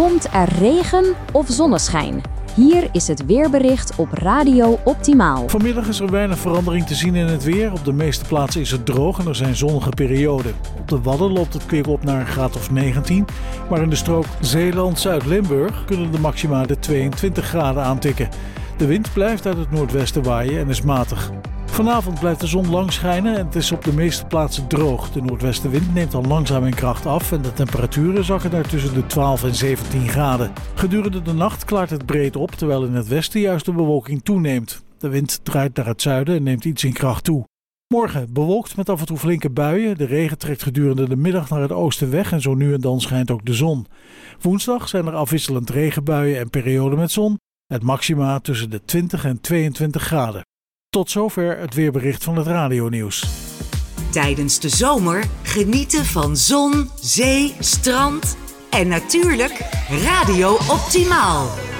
Komt er regen of zonneschijn? Hier is het weerbericht op Radio Optimaal. Vanmiddag is er weinig verandering te zien in het weer. Op de meeste plaatsen is het droog en er zijn zonnige perioden. Op de Wadden loopt het weer op naar een graad of 19. Maar in de strook Zeeland-Zuid-Limburg kunnen de maxima de 22 graden aantikken. De wind blijft uit het noordwesten waaien en is matig. Vanavond blijft de zon lang schijnen en het is op de meeste plaatsen droog. De noordwestenwind neemt dan langzaam in kracht af en de temperaturen zakken daar tussen de 12 en 17 graden. Gedurende de nacht klaart het breed op, terwijl in het westen juist de bewolking toeneemt. De wind draait naar het zuiden en neemt iets in kracht toe. Morgen bewolkt met af en toe flinke buien. De regen trekt gedurende de middag naar het oosten weg en zo nu en dan schijnt ook de zon. Woensdag zijn er afwisselend regenbuien en perioden met zon. Het maxima tussen de 20 en 22 graden. Tot zover het weerbericht van het radionieuws. Tijdens de zomer genieten van zon, zee, strand en natuurlijk Radio Optimaal.